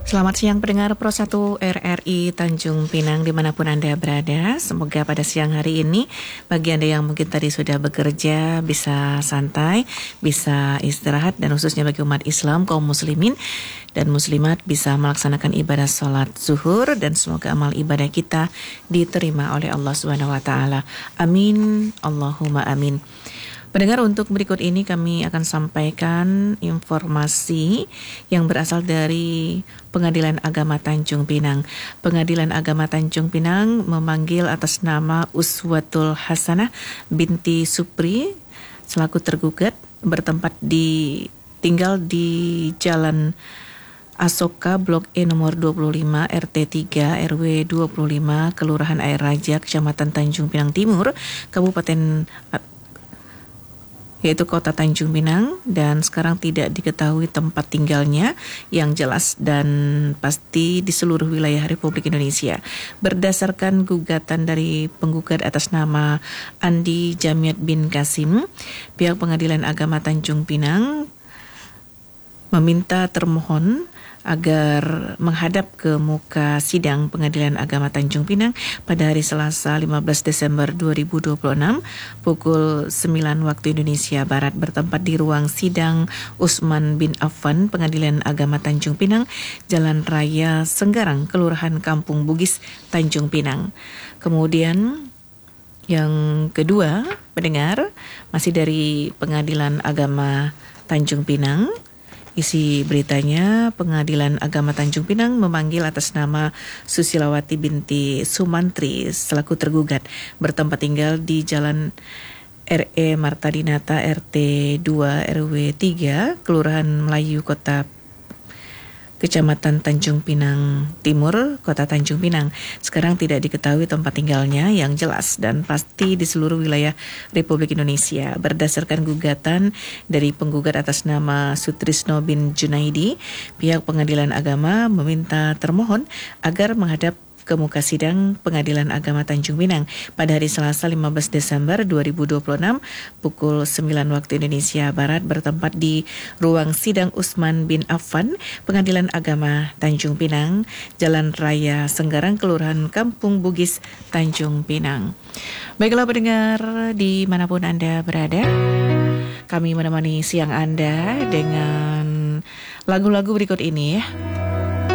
Selamat siang pendengar Pro 1 RRI Tanjung Pinang dimanapun Anda berada. Semoga pada siang hari ini bagi Anda yang mungkin tadi sudah bekerja bisa santai, bisa istirahat, dan khususnya bagi umat Islam, kaum muslimin dan muslimat bisa melaksanakan ibadah sholat zuhur, dan semoga amal ibadah kita diterima oleh Allah SWT. Amin, Allahumma amin. Pendengar, untuk berikut ini kami akan sampaikan informasi yang berasal dari Pengadilan Agama Tanjung Pinang. Pengadilan Agama Tanjung Pinang memanggil atas nama Uswatul Hasanah binti Supri selaku tergugat tinggal di Jalan Asoka Blok E nomor 25 RT 3 RW 25 Kelurahan Air Raja, Kecamatan Tanjung Pinang Timur, Kabupaten yaitu Kota Tanjung Pinang, dan sekarang tidak diketahui tempat tinggalnya yang jelas dan pasti di seluruh wilayah Republik Indonesia. Berdasarkan gugatan dari penggugat atas nama Andi Jamiat bin Kasim, pihak Pengadilan Agama Tanjung Pinang meminta termohon agar menghadap ke muka sidang Pengadilan Agama Tanjung Pinang pada hari Selasa 15 Desember 2026 pukul 9 waktu Indonesia Barat, bertempat di ruang sidang Utsman bin Affan Pengadilan Agama Tanjung Pinang, Jalan Raya Senggarang, Kelurahan Kampung Bugis, Tanjung Pinang. Kemudian yang kedua, pendengar, masih dari Pengadilan Agama Tanjung Pinang. Isi beritanya, Pengadilan Agama Tanjung Pinang memanggil atas nama Susilawati binti Sumantri selaku tergugat, bertempat tinggal di Jalan RE Marta Dinata RT 2 RW 3 Kelurahan Melayu Kota Kecamatan Tanjung Pinang Timur, Kota Tanjung Pinang. Sekarang tidak diketahui tempat tinggalnya yang jelas dan pasti di seluruh wilayah Republik Indonesia. Berdasarkan gugatan dari penggugat atas nama Sutrisno bin Junaidi, pihak Pengadilan Agama meminta termohon agar menghadap ke muka sidang Pengadilan Agama Tanjung Pinang pada hari Selasa 15 Desember 2026 pukul 9 waktu Indonesia Barat, bertempat di ruang sidang Utsman bin Affan Pengadilan Agama Tanjung Pinang, Jalan Raya Senggarang, Kelurahan Kampung Bugis, Tanjung Pinang. Baiklah pendengar, dimanapun Anda berada, kami menemani siang Anda dengan lagu-lagu berikut ini ya.